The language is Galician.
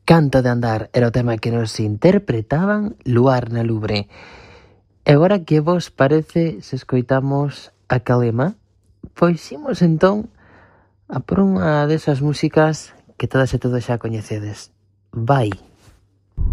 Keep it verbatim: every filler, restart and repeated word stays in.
Canto de andar era o tema que nos interpretaban Luar na Lubre. E agora que vos parece se escoitamos a Calema? Pois imos entón a por unha desas músicas que todas e todos xa coñecedes. Vai!